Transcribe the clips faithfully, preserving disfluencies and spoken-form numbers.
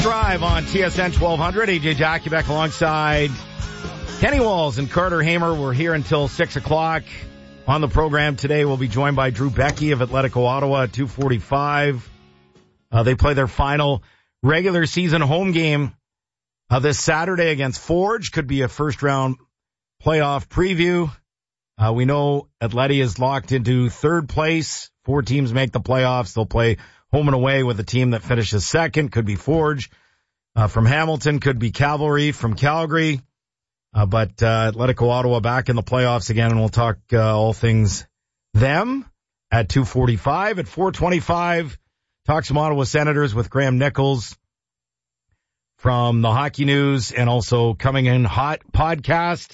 Drive on T S N twelve hundred. A J Jackubek alongside Kenny Walls and Carter Hamer. We're here until six o'clock. On the program today, we'll be joined by Drew Becky of Atletico Ottawa at two forty-five. Uh, they play their final regular season home game uh, this Saturday against Forge. Could be a first-round playoff preview. Uh, we know Atleti is locked into third place. Four teams make the playoffs. They'll play home and away with a team that finishes second. Could be Forge uh, from Hamilton. Could be Cavalry from Calgary. Uh, but uh, Atletico Ottawa back in the playoffs again, and we'll talk uh, all things them at two forty-five. At four twenty-five, talk some Ottawa Senators with Graham Nichols from the Hockey News, and also coming in hot podcast.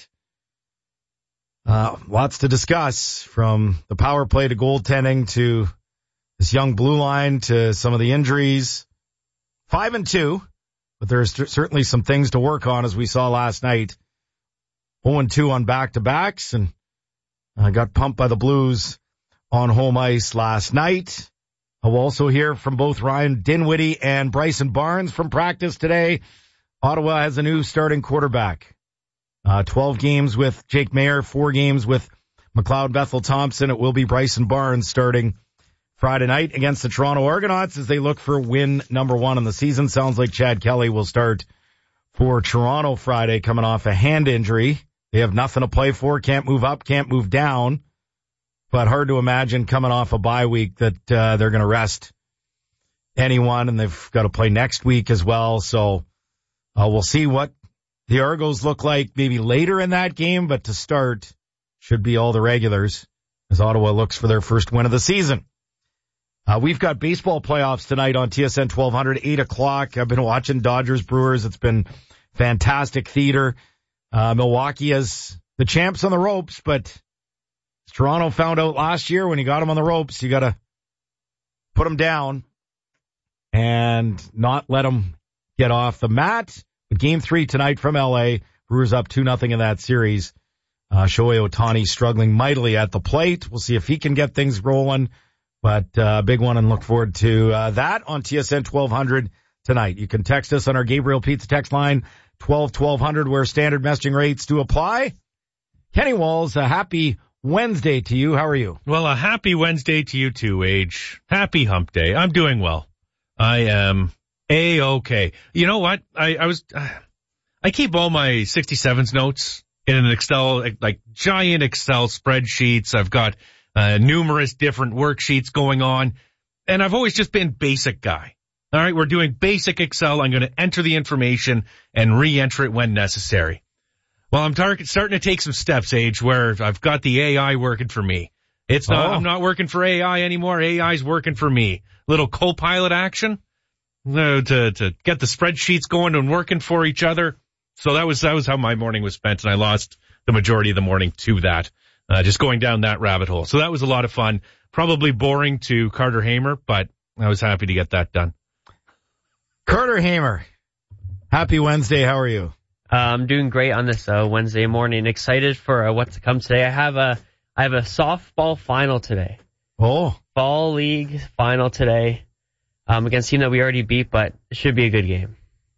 Uh, lots to discuss, from the power play to goaltending to this young blue line to some of the injuries. Five and two, but there's certainly some things to work on, as we saw last night. oh and two on back-to-backs, and uh, got pumped by the Blues on home ice last night. I'll also hear from both Ryan Dinwiddie and Bryson Barnes from practice today. Ottawa has a new starting quarterback. Uh, twelve games with Jake Mayer, four games with McLeod Bethel-Thompson. It will be Bryson Barnes starting Friday night against the Toronto Argonauts as they look for win number one in the season. Sounds like Chad Kelly will start for Toronto Friday, coming off a hand injury. They have nothing to play for, can't move up, can't move down. But hard to imagine coming off a bye week that uh, they're going to rest anyone, and they've got to play next week as well. So uh, we'll see what the Argos look like maybe later in that game, but to start should be all the regulars as Ottawa looks for their first win of the season. Uh, we've got baseball playoffs tonight on T S N twelve hundred, eight o'clock. I've been watching Dodgers Brewers. It's been fantastic theater. Uh, Milwaukee has the champs on the ropes, but Toronto found out last year when you got them on the ropes, you got to put them down and not let them get off the mat. But game three tonight from L A, Brewers up two nothing in that series. Uh, Shohei Ohtani struggling mightily at the plate. We'll see if he can get things rolling. But a uh, big one, and look forward to uh, that on T S N twelve hundred tonight. You can text us on our Gabriel Pizza text line, twelve twelve hundred, where standard messaging rates do apply. Kenny Walls, a happy Wednesday to you. How are you? Well, a happy Wednesday to you too, Age. Happy hump day. I'm doing well. I am A-okay. You know what? I, I was, I keep all my sixty-sevens notes in an Excel, like giant Excel spreadsheets. I've got Uh, numerous different worksheets going on, and I've always just been basic guy. All right, we're doing basic Excel. I'm going to enter the information and re-enter it when necessary. Well, I'm tar- starting to take some steps, Age, where I've got the A I working for me. It's not, oh. I'm not working for A I anymore. A I's working for me. Little co-pilot action uh, to to get the spreadsheets going and working for each other. So that was that was how my morning was spent, and I lost the majority of the morning to that. Uh, just going down that rabbit hole. So that was a lot of fun. Probably boring to Carter Hamer, but I was happy to get that done. Carter Hamer, happy Wednesday. How are you? Uh, I'm doing great on this uh, Wednesday morning. Excited for uh, what's to come today. I have a I have a softball final today. Oh, fall league final today um, against a team that we already beat, but it should be a good game.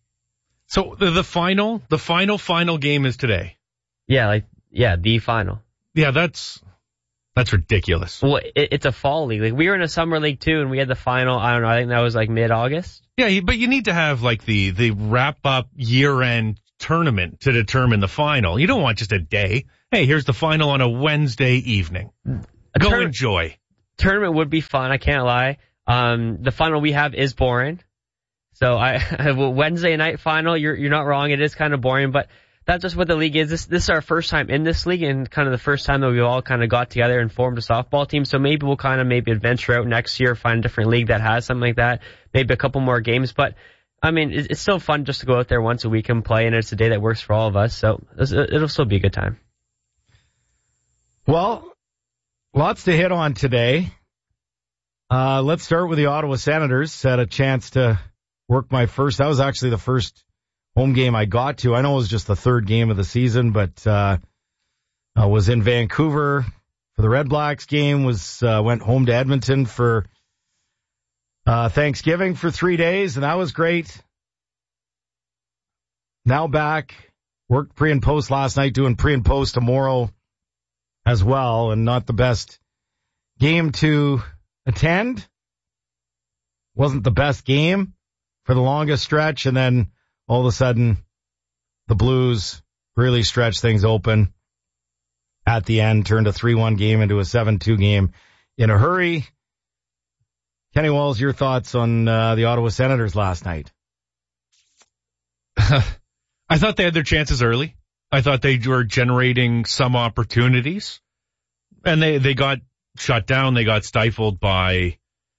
So the, the final, the final, final game is today. Yeah, like yeah, the final. Yeah, that's that's ridiculous. Well, it, it's a fall league. Like, we were in a summer league too, and we had the final. I don't know. I think that was like mid-August. Yeah, but you need to have like the the wrap up year end tournament to determine the final. You don't want just a day. Hey, here's the final on a Wednesday evening. A Go tur- enjoy. Tournament would be fun. I can't lie. Um, the final we have is boring. So I Wednesday night final. You're you're not wrong. It is kind of boring, but that's just what the league is. This, this is our first time in this league, and kind of the first time that we all kind of got together and formed a softball team. So maybe we'll kind of maybe adventure out next year, find a different league that has something like that, maybe a couple more games. But, I mean, it's, it's still fun just to go out there once a week and play, and it's a day that works for all of us. So it'll still be a good time. Well, lots to hit on today. Uh, let's start with the Ottawa Senators. Had a chance to work my first. That was actually the first home game I got to. I know it was just the third game of the season, but uh I was in Vancouver for the Red Blacks game, was uh, went home to Edmonton for uh Thanksgiving for three days, and that was great. now back. Worked pre and post last night, doing pre and post tomorrow as well, and not the best game to attend. Wasn't the best game for the longest stretch, and then all of a sudden the Blues really stretched things open at the end, turned a three one game into a seven two game in a hurry. Kenny Walls, your thoughts on uh, the Ottawa Senators last night? I thought they had their chances early. I thought they were generating some opportunities, and they, they got shut down. They got stifled by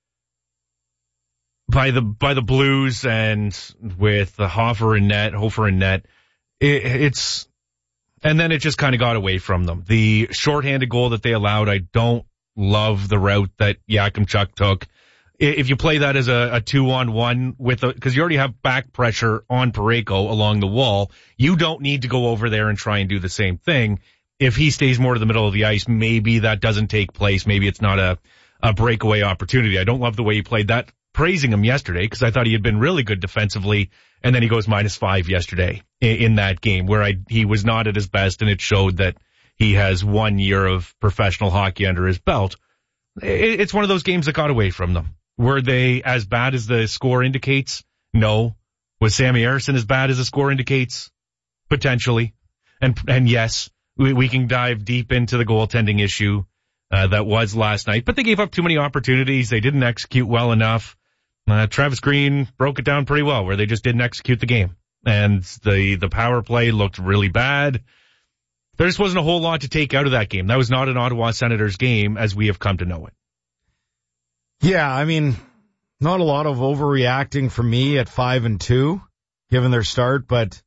by the by the Blues, and with the Hofer in net, Hofer in net. It, it's and then it just kind of got away from them. The shorthanded goal that they allowed, I don't love the route that Yakimchuk took. If you play that as a, a two-on-one with a, because you already have back pressure on Parayko along the wall, you don't need to go over there and try and do the same thing. If he stays more to the middle of the ice, maybe that doesn't take place. Maybe it's not a, a breakaway opportunity. I don't love the way he played that. Praising him yesterday because I thought he had been really good defensively, and then he goes minus five yesterday in, in that game where I, he was not at his best, and it showed that he has one year of professional hockey under his belt. It, it's one of those games that got away from them. Were they as bad as the score indicates? No. Was Sammy Harrison as bad as the score indicates? Potentially. And and yes, we, we can dive deep into the goaltending issue uh, that was last night. But they gave up too many opportunities. They didn't execute well enough. Uh, Travis Green broke it down pretty well, where they just didn't execute the game. And the, the power play looked really bad. There just wasn't a whole lot to take out of that game. That was not an Ottawa Senators game as we have come to know it. Yeah, I mean, not a lot of overreacting for me at five and two, given their start, but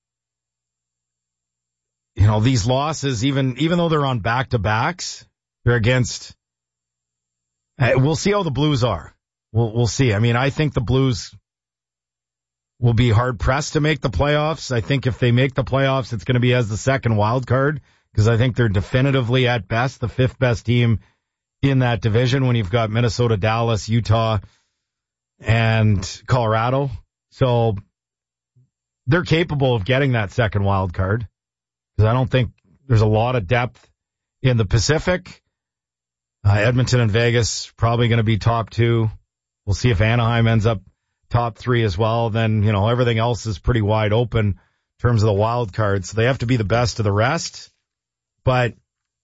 you know, these losses, even even though they're on back to backs, they're against. Uh, we'll see how the Blues are. We'll we'll see. I mean, I think the Blues will be hard pressed to make the playoffs. I think if they make the playoffs, it's going to be as the second wild card because I think they're definitively at best the fifth best team in that division when you've got Minnesota, Dallas, Utah, and Colorado. So they're capable of getting that second wild card because I don't think there's a lot of depth in the Pacific. Uh, Edmonton and Vegas probably going to be top two. We'll see if Anaheim ends up top three as well. Then, you know, everything else is pretty wide open in terms of the wild cards. So they have to be the best of the rest. But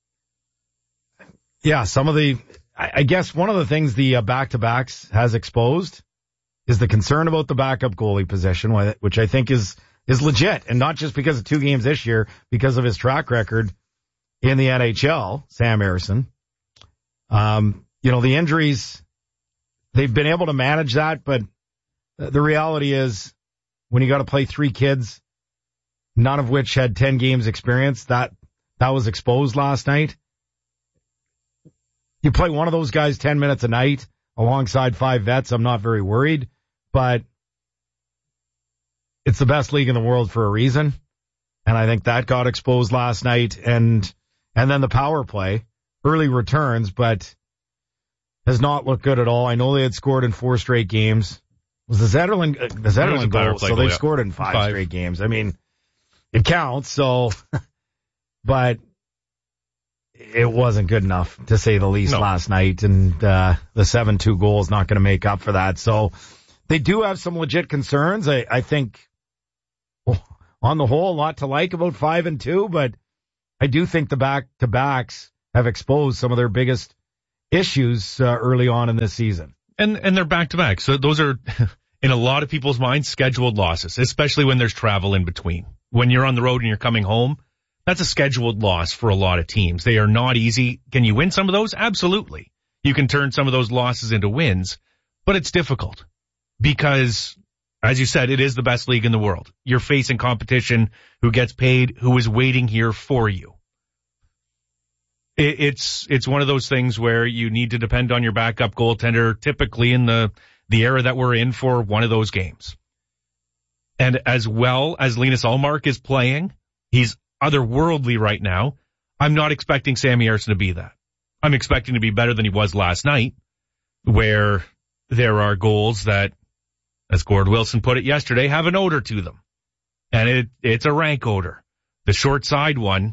yeah, some of the, I guess one of the things the uh, back-to-backs has exposed is the concern about the backup goalie position, which I think is, is legit. And not just because of two games this year, because of his track record in the N H L, Sam Harrison. Um, you know, the injuries, they've been able to manage that, but the reality is when you got to play three kids, none of which had ten games experience, that, that was exposed last night. You play one of those guys ten minutes a night alongside five vets, I'm not very worried, but it's the best league in the world for a reason. And I think that got exposed last night. And, and then the power play, early returns, but has not looked good at all. I know they had scored in four straight games. Was the Zetterlund, uh, the Zetterlund goal, so they've yeah. scored in five, five straight games. I mean, it counts, so, but it wasn't good enough, to say the least, no. last night, and uh the seven two goal is not going to make up for that. So they do have some legit concerns. I, I think, well, on the whole, a lot to like about five and two, but I do think the back-to-backs have exposed some of their biggest issues uh, early on in this season. And and they're back-to-back, so those are, in a lot of people's minds, scheduled losses, especially when there's travel in between. When you're on the road and you're coming home, that's a scheduled loss for a lot of teams. They are not easy. Can you win some of those? Absolutely. You can turn some of those losses into wins, but it's difficult because, as you said, it is the best league in the world. You're facing competition who gets paid, who is waiting here for you. It's it's one of those things where you need to depend on your backup goaltender, typically in the, the era that we're in for one of those games. And as well as Linus Ullmark is playing, he's otherworldly right now. I'm not expecting Sammy Harrison to be that. I'm expecting to be better than he was last night, where there are goals that, as Gord Wilson put it yesterday, have an odor to them. and it it's a rank odor. The short side one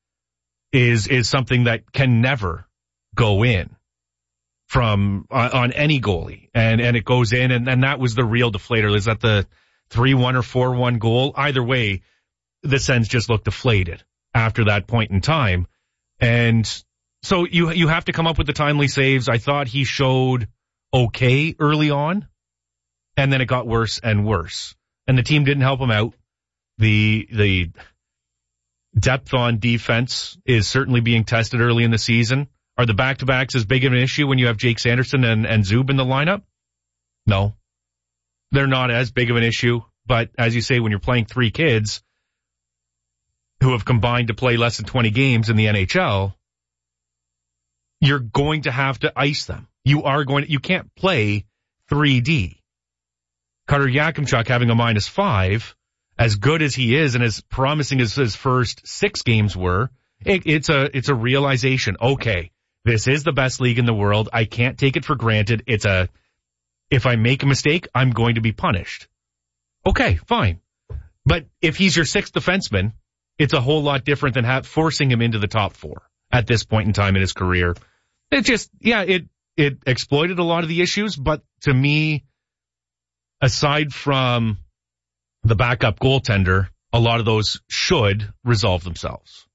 is is something that can never go in from uh, on any goalie, and and it goes in, and, and that was the real deflator. Is that the three one or four one goal? Either way, the Sens just looked deflated after that point in time, and so you you have to come up with the timely saves. I thought he showed okay early on, and then it got worse and worse, and the team didn't help him out. The the depth on defense is certainly being tested early in the season. Are the back-to-backs as big of an issue when you have Jake Sanderson and, and Zub in the lineup? No. They're not as big of an issue, but as you say, when you're playing three kids who have combined to play less than twenty games in the N H L, you're going to have to ice them. You are going to, you can't play three D. Carter Yakimchuk having a minus five, as good as he is and as promising as his first six games were, it, it's a, it's a realization. Okay, this is the best league in the world. I can't take it for granted. It's a, if I make a mistake, I'm going to be punished. Okay, fine. But if he's your sixth defenseman, it's a whole lot different than have, forcing him into the top four at this point in time in his career. It just, yeah, it, it exploited a lot of the issues, but to me, aside from the backup goaltender, a lot of those should resolve themselves.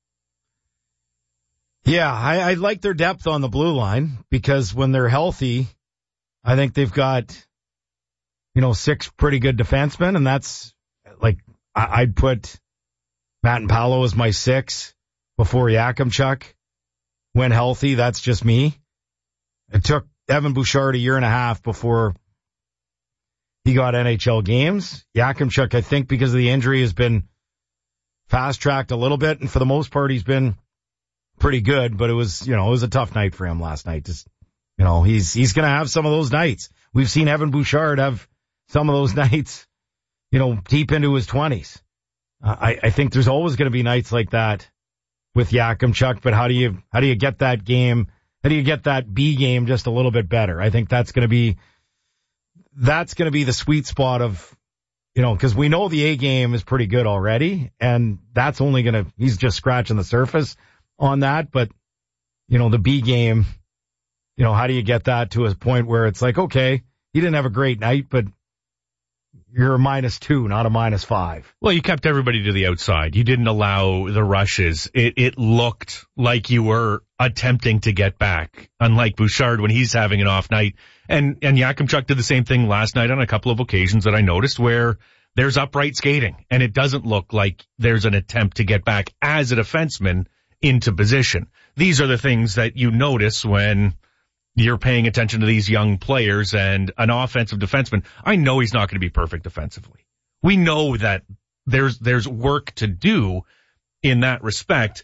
Yeah, I, I like their depth on the blue line because when they're healthy, I think they've got, you know, six pretty good defensemen, and that's like, I, I'd put Matt and Paolo as my six before Yakimchuk. When healthy, that's just me. It took Evan Bouchard a year and a half before he got N H L games. Yakimchuk, I think, because of the injury, has been fast-tracked a little bit, and for the most part, he's been pretty good, but it was, you know, it was a tough night for him last night. Just, you know, he's, he's going to have some of those nights. We've seen Evan Bouchard have some of those nights, you know, deep into his twenties. Uh, I, I think there's always going to be nights like that with Yakimchuk, but how do you, how do you get that game, how do you get that B game just a little bit better? I think that's going to be, that's going to be the sweet spot of, you know, because we know the A game is pretty good already, and that's only going to, he's just scratching the surface on that, but, you know, the B game, you know, how do you get that to a point where it's like, okay, he didn't have a great night, but you're a minus two, not a minus five. Well, you kept everybody to the outside. You didn't allow the rushes. It, it looked like you were attempting to get back, unlike Bouchard when he's having an off night. And, and Yakimchuk did the same thing last night on a couple of occasions that I noticed where there's upright skating, and it doesn't look like there's an attempt to get back as a defenseman into position. These are the things that you notice when you're paying attention to these young players, and an offensive defenseman. I know he's not going to be perfect defensively. We know that there's, there's work to do in that respect.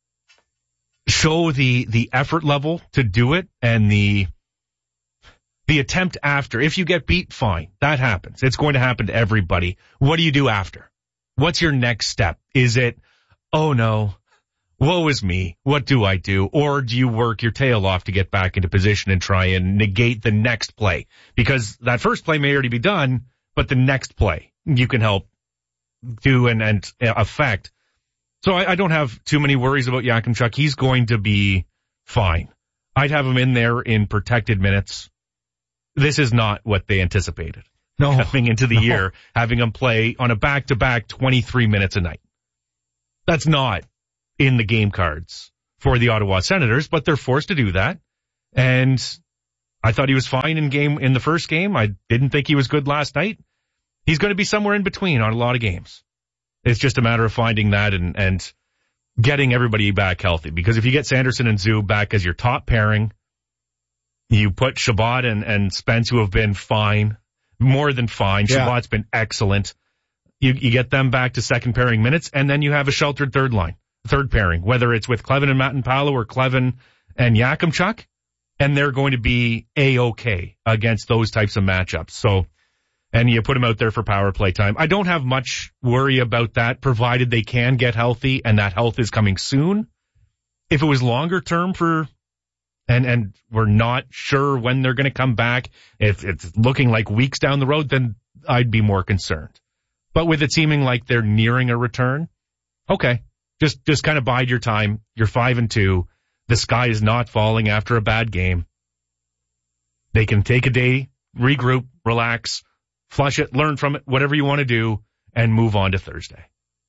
Show the, the effort level to do it, and the, the attempt after. If you get beat, fine. That happens. It's going to happen to everybody. What do you do after? What's your next step? Is it, oh no, woe is me, what do I do? Or do you work your tail off to get back into position and try and negate the next play? Because that first play may already be done, but the next play you can help do and, and affect. So I, I don't have too many worries about Yakimchuk. He's going to be fine. I'd have him in there in protected minutes. This is not what they anticipated. No. Coming into the no. year, having him play on a back-to-back twenty-three minutes a night. That's not in the game cards for the Ottawa Senators, but they're forced to do that. And I thought he was fine in game, in the first game. I didn't think he was good last night. He's going to be somewhere in between on a lot of games. It's just a matter of finding that and, and getting everybody back healthy. Because if you get Sanderson and Zub back as your top pairing, you put Shabbat and, and Spence, who have been fine, more than fine. Yeah. Shabbat's been excellent. You, you get them back to second pairing minutes, and then you have a sheltered third line. Third pairing, whether it's with Clevin and Matt and Paolo or Clevin and Yakimchuk, and they're going to be A-okay against those types of matchups. So, and you put them out there for power play time. I don't have much worry about that, provided they can get healthy, and that health is coming soon. If it was longer term for, and, and we're not sure when they're going to come back, if it's looking like weeks down the road, then I'd be more concerned. But with it seeming like they're nearing a return, okay, just just kind of bide your time. You're five and two. The sky is not falling after a bad game. They can take a day, regroup, relax, flush it, learn from it, whatever you want to do, and move on to Thursday.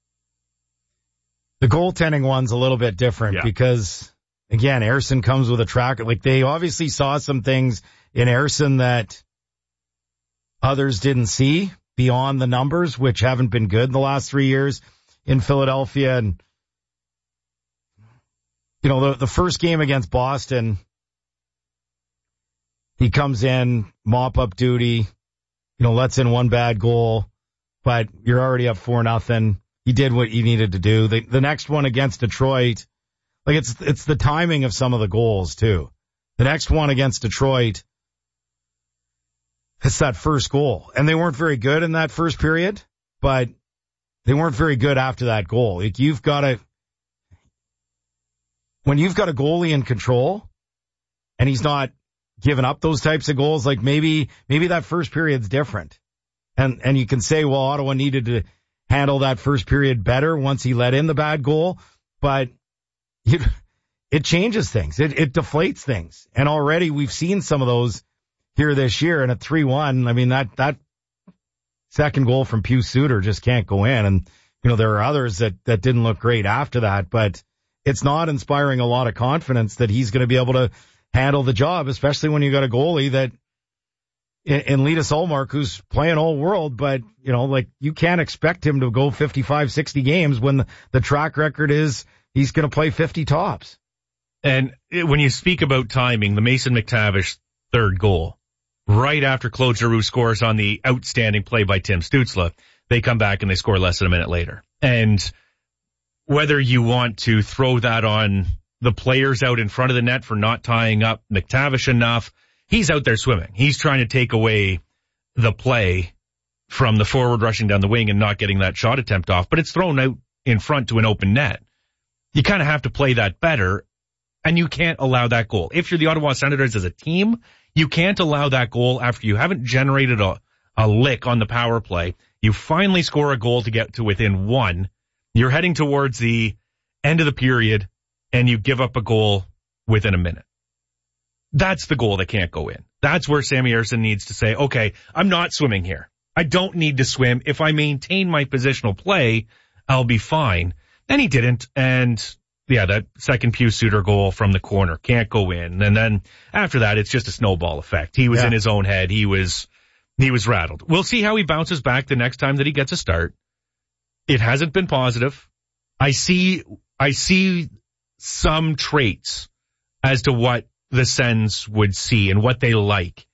The goaltending one's a little bit different yeah. because, again, Ersson comes with a track. Like, they obviously saw some things in Ersson that others didn't see beyond the numbers, which haven't been good the last three years in Philadelphia. And, you know, the, the first game against Boston, he comes in, mop-up duty, you know, lets in one bad goal, but you're already up four nothing. You did what you needed to do. The, the next one against Detroit, like it's it's the timing of some of the goals too. The next one against Detroit, it's that first goal. And they weren't very good in that first period, but they weren't very good after that goal. Like, you've got to, when you've got a goalie in control and he's not giving up those types of goals, like maybe, maybe that first period's different. And, and you can say, well, Ottawa needed to handle that first period better once he let in the bad goal, but you, it changes things. It, it deflates things. And already we've seen some of those here this year. And at three one, I mean, that, that second goal from Pius Suter just can't go in. And, you know, there are others that, that didn't look great after that, but it's not inspiring a lot of confidence that he's going to be able to handle the job, especially when you got a goalie that, in, in Linus Ullmark, who's playing all world, but, you know, like, you can't expect him to go fifty-five, sixty games when the, the track record is he's going to play fifty tops. And it, when you speak about timing, the Mason McTavish third goal, right after Claude Giroux scores on the outstanding play by Tim Stützle, they come back and they score less than a minute later. And whether you want to throw that on the players out in front of the net for not tying up McTavish enough, he's out there swimming. He's trying to take away the play from the forward rushing down the wing and not getting that shot attempt off, but it's thrown out in front to an open net. You kind of have to play that better, and you can't allow that goal. If you're the Ottawa Senators as a team, you can't allow that goal after you haven't generated a, a lick on the power play. You finally score a goal to get to within one. You're heading towards the end of the period, and you give up a goal within a minute. That's the goal that can't go in. That's where Sammy Ersson needs to say, okay, I'm not swimming here. I don't need to swim. If I maintain my positional play, I'll be fine. And he didn't. And yeah, that second Pius Suter goal from the corner can't go in. And then after that, it's just a snowball effect. He was yeah. in his own head. He was, he was rattled. We'll see how he bounces back the next time that he gets a start. It hasn't been positive. I see, I see some traits as to what the Sens would see and what they like.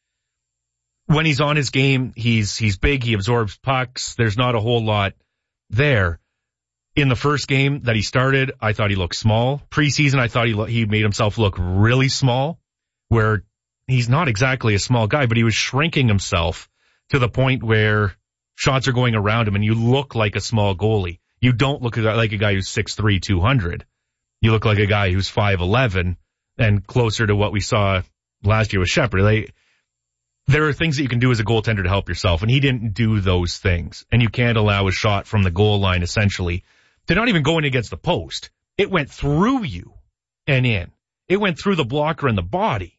When he's on his game, he's, he's big, he absorbs pucks. There's not a whole lot there. In the first game that he started, I thought he looked small. Preseason, I thought he, lo- he made himself look really small, where he's not exactly a small guy, but he was shrinking himself to the point where shots are going around him and you look like a small goalie. You don't look like a guy who's six three, two hundred. You look like a guy who's five eleven and closer to what we saw last year with Shepherd. They, there are things that you can do as a goaltender to help yourself, and he didn't do those things. And you can't allow a shot from the goal line, essentially, to not even go in against the post. It went through you and in. It went through the blocker and the body.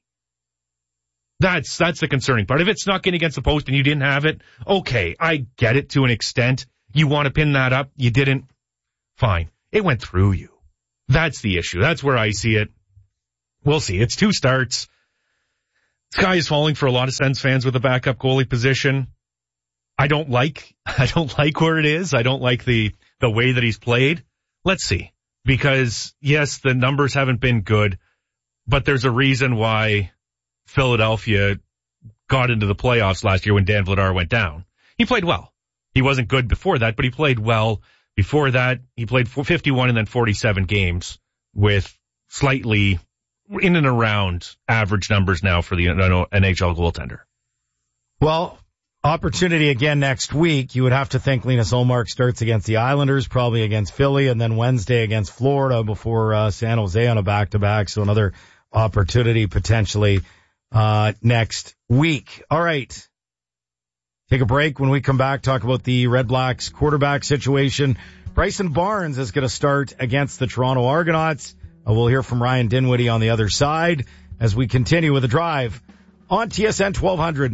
That's, that's the concerning part. If it's not getting against the post and you didn't have it, okay, I get it to an extent. You want to pin that up, you didn't, fine. It went through you. That's the issue. That's where I see it. We'll see. It's two starts. Sky is falling for a lot of Sens fans with a backup goalie position. I don't like, I don't like where it is. I don't like the, the way that he's played. Let's see. Because yes, the numbers haven't been good, but there's a reason why Philadelphia got into the playoffs last year when Dan Vladar went down. He played well. He wasn't good before that, but he played well. Before that, he played fifty-one and then forty-seven games with slightly in and around average numbers now for the N H L goaltender. Well, opportunity again next week. You would have to think Linus Ullmark starts against the Islanders, probably against Philly, and then Wednesday against Florida before uh, San Jose on a back-to-back. So another opportunity potentially uh next week. All right. Take a break. When we come back, talk about the Red Blacks quarterback situation. Bryson Barnes is going to start against the Toronto Argonauts. Uh, we'll hear from Ryan Dinwiddie on the other side as we continue with the drive on T S N twelve hundred.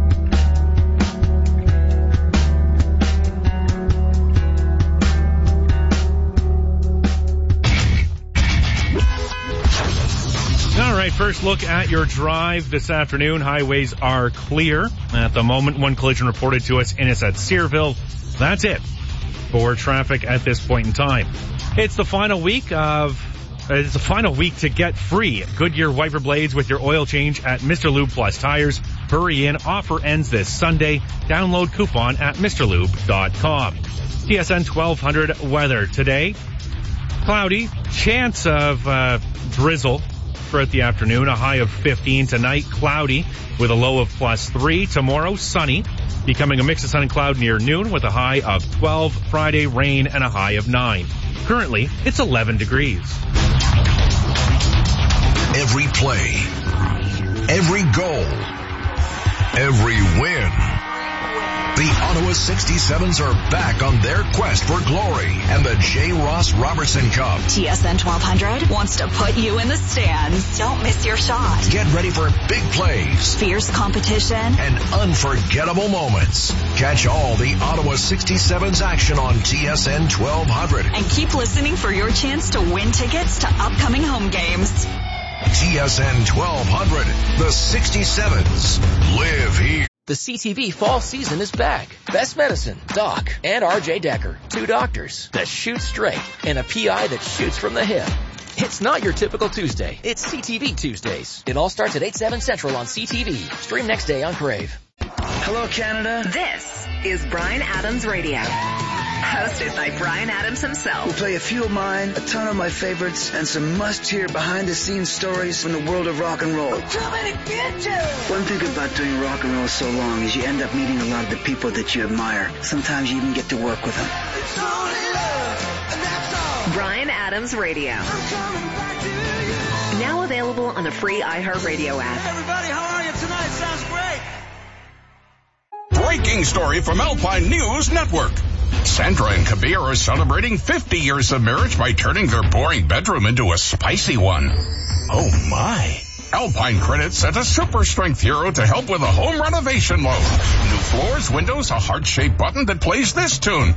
All right, first look at your drive this afternoon. Highways are clear at the moment. One collision reported to us, and it's at Searville. That's it for traffic at this point in time. It's the final week of, uh, it's the final week to get free Goodyear wiper blades with your oil change at Mister Lube Plus Tires. Hurry in. Offer ends this Sunday. Download coupon at mister lube dot com. T S N twelve hundred weather today. Cloudy. Chance of, uh, drizzle throughout the afternoon. A high of fifteen tonight. Cloudy with a low of plus three. Tomorrow, sunny. Becoming a mix of sun and cloud near noon with a high of twelve. Friday, rain and a high of nine. Currently, it's eleven degrees. Every play, every goal, every win. The Ottawa sixty-sevens are back on their quest for glory and the J. Ross Robertson Cup. T S N twelve hundred wants to put you in the stands. Don't miss your shot. Get ready for big plays, fierce competition, and unforgettable moments. Catch all the Ottawa sixty-sevens action on T S N twelve hundred. And keep listening for your chance to win tickets to upcoming home games. T S N twelve hundred, the sixty-sevens live here. The C T V fall season is back. Best Medicine, Doc, and R J Decker. Two doctors that shoot straight and a P I that shoots from the hip. It's not your typical Tuesday. It's C T V Tuesdays. It all starts at eight, seven Central on C T V. Stream next day on Crave. Hello, Canada. This is Bryan Adams Radio. Hosted by Bryan Adams himself. We'll play a few of mine, a ton of my favorites, and some must-hear behind-the-scenes stories from the world of rock and roll. I'm coming to get you! One thing about doing rock and roll so long is you end up meeting a lot of the people that you admire. Sometimes you even get to work with them. It's only love, and that's all. Bryan Adams Radio. I'm coming back to you. Now available on the free iHeartRadio app. Hey everybody, how are you tonight? Sounds great. Breaking story from Alpine News Network. Sandra and Kabir are celebrating fifty years of marriage by turning their boring bedroom into a spicy one. Oh my. Alpine Credit sent a super strength hero to help with a home renovation loan. New floors, windows, a heart-shaped button that plays this tune.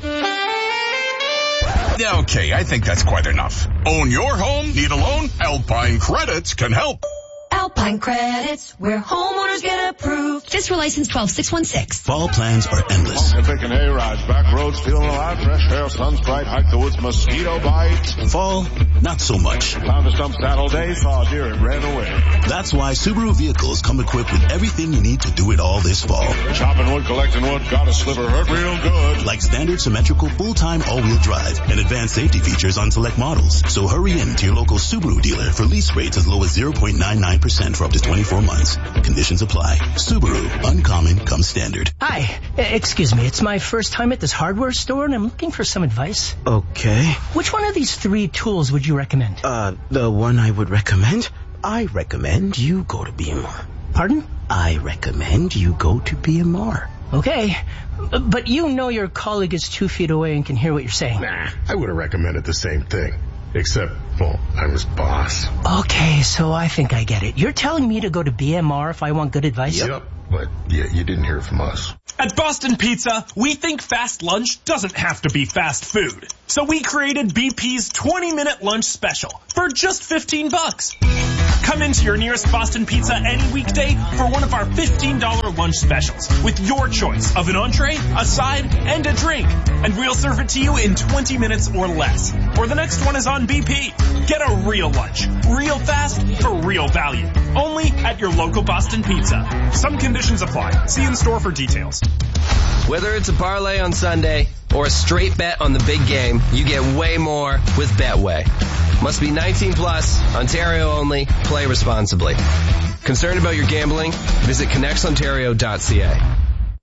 Okay, I think that's quite enough. Own your home? Need a loan? Alpine Credits can help. Alpine Credits, where homeowners get approved. Fiscal license twelve six one six. Fall plans are endless. I'm picking A-rides, back roads, feeling alive, fresh air, sun's bright, hike the woods, mosquito bites. Fall, not so much. Found a stump saddle day, saw a deer and ran away. That's why Subaru vehicles come equipped with everything you need to do it all this fall. Chopping wood, collecting wood, got a sliver, hurt real good. Like standard symmetrical full-time all-wheel drive and advanced safety features on select models. So hurry in to your local Subaru dealer for lease rates as low as zero point nine nine percent for up to twenty-four months. Conditions apply. Subaru, uncommon comes standard. Hi, excuse me. It's my first time at this hardware store and I'm looking for some advice. Okay. Which one of these three tools would you recommend? Uh, the one I would recommend? I recommend you go to B M R. Pardon? I recommend you go to B M R. Okay, but you know your colleague is two feet away and can hear what you're saying. Nah, I would have recommended the same thing. Except, well, I'm his boss. Okay, so I think I get it. You're telling me to go to B M R if I want good advice? Yep, but yeah, you didn't hear from us. At Boston Pizza, we think fast lunch doesn't have to be fast food. So we created B P's twenty minute lunch special for just fifteen bucks. Come into your nearest Boston Pizza any weekday for one of our fifteen dollars lunch specials with your choice of an entree, a side, and a drink. And we'll serve it to you in twenty minutes or less. Or the next one is on B P. Get a real lunch, real fast, for real value. Only at your local Boston Pizza. Some conditions apply. See in store for details. Whether it's a parlay on Sunday or a straight bet on the big game, you get way more with Betway. Must be nineteen plus, Ontario only, play responsibly. Concerned about your gambling? Visit connects ontario dot c a.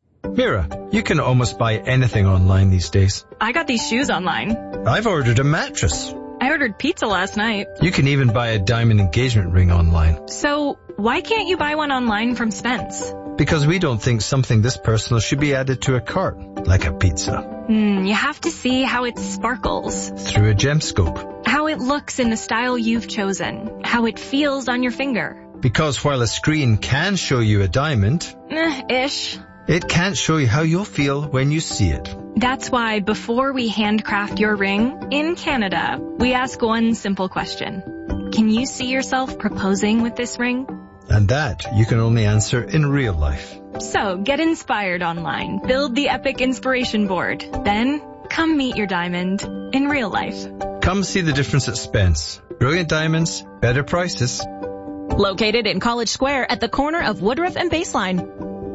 Mira, you can almost buy anything online these days. I got these shoes online. I've ordered a mattress. I ordered pizza last night. You can even buy a diamond engagement ring online. So, Why can't you buy one online from Spence? Because we don't think something this personal should be added to a cart, like a pizza. Hmm, you have to see how it sparkles. Through a gemscope. How it looks in the style you've chosen. How it feels on your finger. Because while a screen can show you a diamond, Eh, ish. it can't show you how you'll feel when you see it. That's why before we handcraft your ring, in Canada, we ask one simple question. Can you see yourself proposing with this ring? And that you can only answer in real life. So get inspired online. Build the epic inspiration board. Then come meet your diamond in real life. Come see the difference at Spence. Brilliant diamonds, better prices. Located in College Square at the corner of Woodruff and Baseline.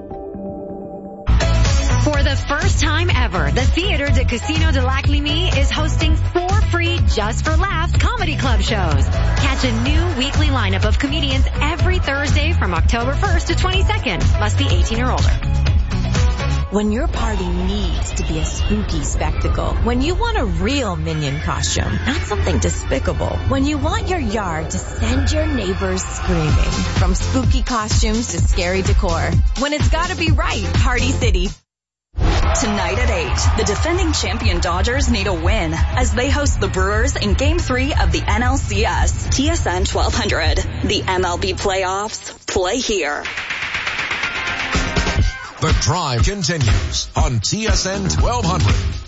For the first time ever, the Theatre de Casino de Lac Limie is hosting four free Just for Laughs comedy club shows. Catch a new weekly lineup of comedians every Thursday from October first to twenty-second. Must be eighteen or older. When your party needs to be a spooky spectacle. When you want a real minion costume, not something despicable. When you want your yard to send your neighbors screaming. From spooky costumes to scary decor. When it's gotta be right, Party City. Tonight at eight, the defending champion Dodgers need a win as they host the Brewers in Game three of the N L C S. T S N twelve hundred. The M L B playoffs play here. The drive continues on T S N twelve hundred.